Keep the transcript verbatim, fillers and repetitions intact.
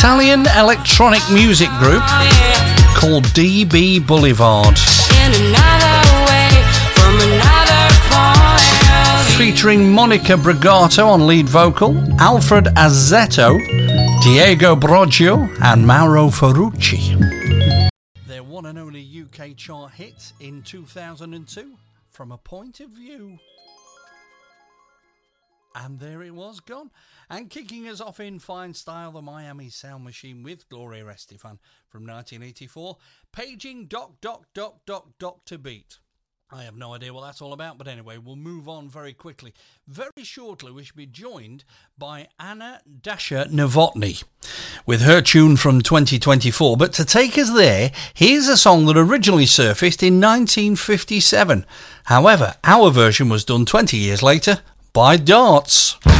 Italian electronic music group called D B Boulevard. Featuring Monica Bragato on lead vocal, Alfred Azzetto, Diego Broggio and Mauro Ferrucci. Their one and only U K chart hit in two thousand two, From a Point of View. And there it was, gone. And kicking us off in fine style, the Miami Sound Machine with Gloria Estefan from nineteen eighty-four, Paging Doc Doc Doc Doc Doctor Beat. I have no idea what that's all about, but anyway, we'll move on very quickly. Very shortly, we should be joined by Anna Dasha Novotny with her tune from twenty twenty-four. But to take us there, here's a song that originally surfaced in nineteen fifty-seven. However, our version was done twenty years later by Darts.